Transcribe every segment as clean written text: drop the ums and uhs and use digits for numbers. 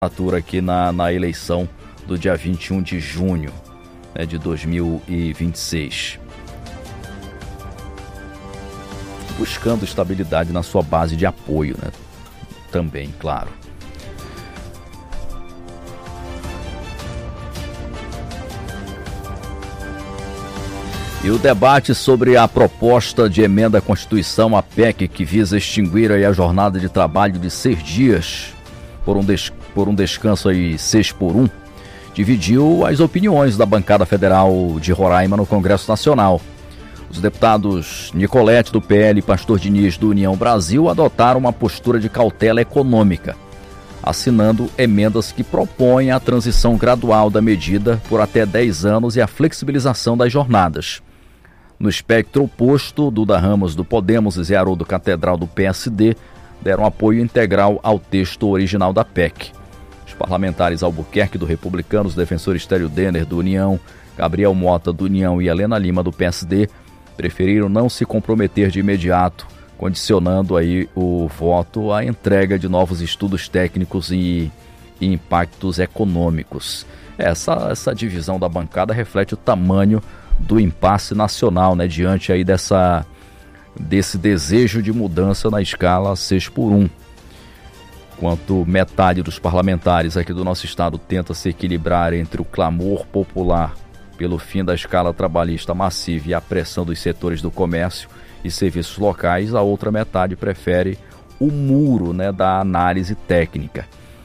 candidatura aqui na eleição do dia 21 de junho, né, de 2026. Buscando estabilidade na sua base de apoio, né? Também, claro. E o debate sobre a proposta de emenda à Constituição, a PEC, que visa extinguir aí a jornada de trabalho de 6 dias por um descanso aí 6x1, dividiu as opiniões da bancada federal de Roraima no Congresso Nacional. Os deputados Nicolete, do PL, e Pastor Diniz, do União Brasil, adotaram uma postura de cautela econômica, assinando emendas que propõem a transição gradual da medida por até 10 anos e a flexibilização das jornadas. No espectro oposto, Duda Ramos, do Podemos, e Zé Haroldo Catedral, do PSD, deram apoio integral ao texto original da PEC. Os parlamentares Albuquerque, do Republicanos, defensor Estélio Denner, do União, Gabriel Mota, do União, e Helena Lima, do PSD, preferiram não se comprometer de imediato, condicionando aí o voto à entrega de novos estudos técnicos e impactos econômicos. Essa divisão da bancada reflete o tamanho do impasse nacional, né, diante aí desse desejo de mudança na escala 6x1. Enquanto metade dos parlamentares aqui do nosso estado tenta se equilibrar entre o clamor popular pelo fim da escala trabalhista massiva e a pressão dos setores do comércio e serviços locais, a outra metade prefere o muro, né, da análise técnica.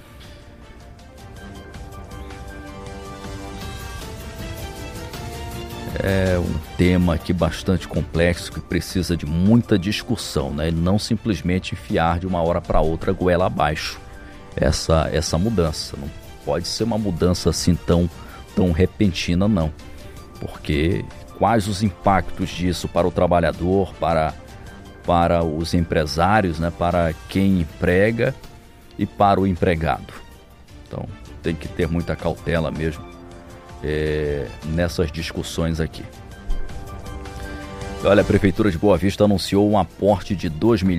É um tema aqui bastante complexo que precisa de muita discussão, né? Não simplesmente enfiar de uma hora para outra goela abaixo essa mudança. Não pode ser uma mudança assim tão repentina, não. Porque quais os impactos disso para o trabalhador, para os empresários, né? Para quem emprega e para o empregado. Então tem que ter muita cautela mesmo nessas discussões aqui. Olha, a Prefeitura de Boa Vista anunciou um aporte de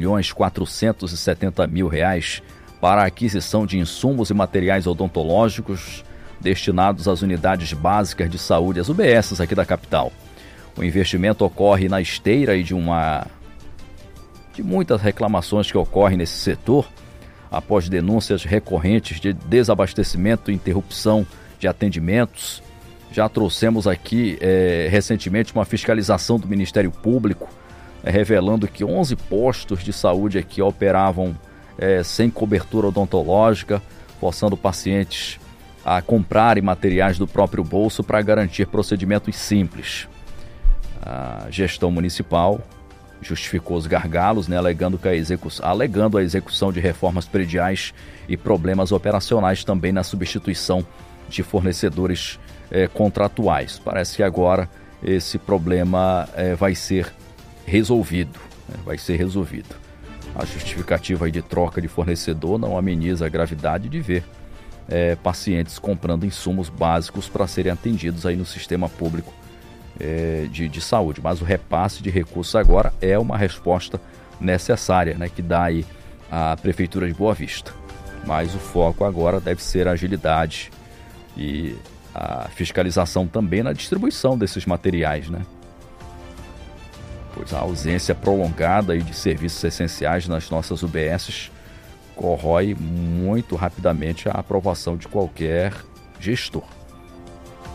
R$2.470.000 para a aquisição de insumos e materiais odontológicos destinados às unidades básicas de saúde, as UBSs aqui da capital. O investimento ocorre na esteira aí de muitas reclamações que ocorrem nesse setor, após denúncias recorrentes de desabastecimento e interrupção de atendimentos. Já trouxemos aqui recentemente uma fiscalização do Ministério Público, revelando que 11 postos de saúde aqui operavam sem cobertura odontológica, forçando pacientes a comprarem materiais do próprio bolso para garantir procedimentos simples. A gestão municipal justificou os gargalos, né, alegando a execução de reformas prediais e problemas operacionais também na substituição de fornecedores contratuais. Parece que agora esse problema vai ser resolvido. A justificativa aí de troca de fornecedor não ameniza a gravidade de ver pacientes comprando insumos básicos para serem atendidos aí no sistema público de saúde. Mas o repasse de recursos agora é uma resposta necessária, né, que dá aí a Prefeitura de Boa Vista. Mas o foco agora deve ser a agilidade e a fiscalização também na distribuição desses materiais, né? Pois a ausência prolongada aí de serviços essenciais nas nossas UBSs corrói muito rapidamente a aprovação de qualquer gestor.